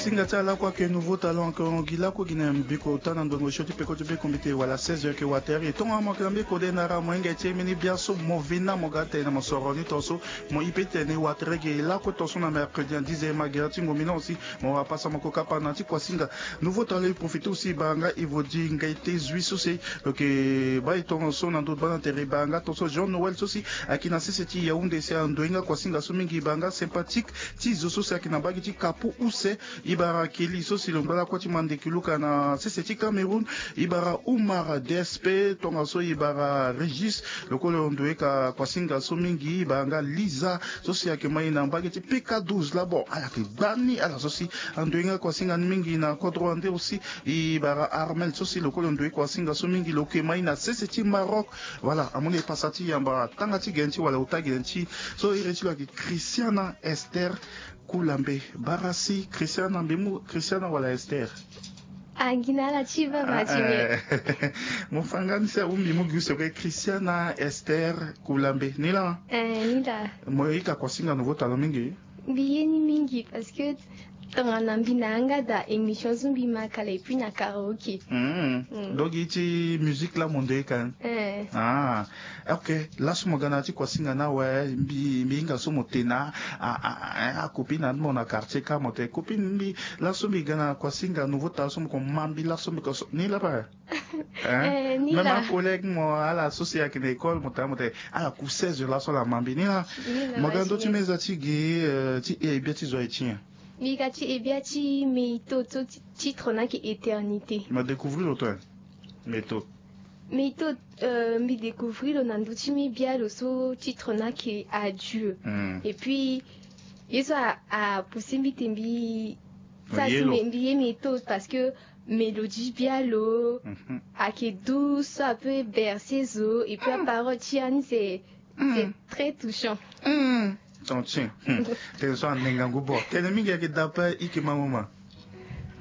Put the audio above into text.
Singata la quoi que nouveau talent qu'on gila ko gina mbiko tana ndongo shoti pe ko be komite wala 16h ke water et ton amo kambe ko de nara mo ngati mini biaso mo vina mo gata na mo soroni tonso mo ipete ne water ke la ko tonso na mercredi en 10h magrati ngomina aussi mo va passer mo ko kapana ti kwa singa nouveau talent profiter aussi banga ivodi ngaite zuiso c'est que ba ton son na d'autres bana terre banga tonso John Noël aussi akina seseti yaunde se andoinga kwa singa so mingi banga sympathique ti zoso se akina bagi ti kapo use ibara keli so silongala kwa ti mande kiluka na seseti Cameroun ibara Umar DSP tonga so ibara Regis lokolo ndoe ka kwa singa so mingi banga Liza so si akema ina bagi ti PK12 là bon ala ki bani ala so si andoinga kwa singa mingi na kodro ande aussi ibara Armel so si lokolo ndoe kwa singa so mingi lokema ina seseti Maroc voilà amone pasati yamba tangati genti wala utagi genti so ireti la Christiana Esther Kulambe Barasi Christiana Mbemu Christiana wala Esther Angina la chiva matime mofanganisa umbi muguse ke Christiana Esther Kulambe nila nila moika kwa singa nouveau talent mingi biyeni mingi parce que tangana mbinanga da émission zumbi makala et puis na karaoke donc iti musique la monde kan ok la sumo ganati kwa singa na we mbi nga sumo tena a copine mo na quartier ka mo te copine mbi la sumi gana kwa singa nouveau ta sumo ko mambi la sumi ko ni la ba même un collègue mo ala associé à l'école mo ta mo te ala ku 16 la so la mambi ni la mo gando ti mezati ge ti e biati zo etien Migati et biati meito titre na ki éternité. Ma découvrir l'auteur. Meito. Meito mi découvrir le nanduti mi bia le so titre na ki adieu. Et puis yeso a poussé mi tembi ça c'est mi meito parce que mélodie bien l'eau a qui douce un peu bercé zo et puis la parole tienne c'est très touchant. Tiens, t'es so anenga ngubo. Tele mingi ke dapa iki mama.